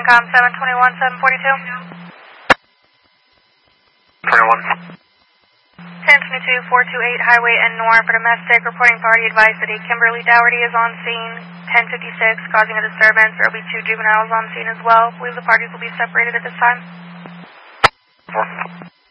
CENTCOM 721, 742. 21. 1022, 428 Highway N North for domestic. Reporting party advised that a Kimberly Dougherty is on scene. 1056, causing a disturbance. There will be 2 juveniles on scene as well. I believe the parties will be separated at this time. 4.